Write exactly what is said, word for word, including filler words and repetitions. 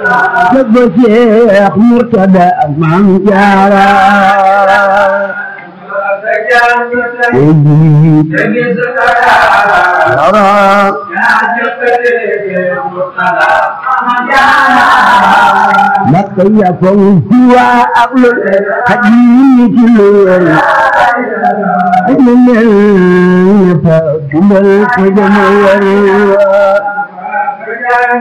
jëbba Seex Murtada ak Maam Jaara Makka ya fong siwa ak lu xajini ci lu wér ak lu mel ne fa dundal ko jëm wér